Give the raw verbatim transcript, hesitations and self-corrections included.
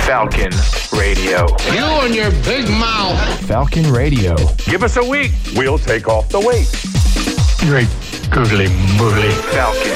Falcon Radio. You and your big mouth. Falcon Radio. Give us a week. We'll take off the weight. Great googly moogly. Falcon.